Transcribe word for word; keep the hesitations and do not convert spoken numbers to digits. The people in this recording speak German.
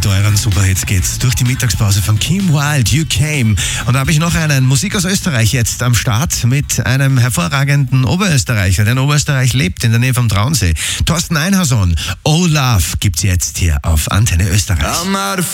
mit euren Superhits geht's durch die Mittagspause von Kim Wilde, You Came. Und da habe ich noch einen Musik aus Österreich jetzt am Start mit einem hervorragenden Oberösterreicher, der in Oberösterreich lebt, in der Nähe vom Traunsee. Thorsten Einhorson, Oh Love gibt's jetzt hier auf Antenne Österreich.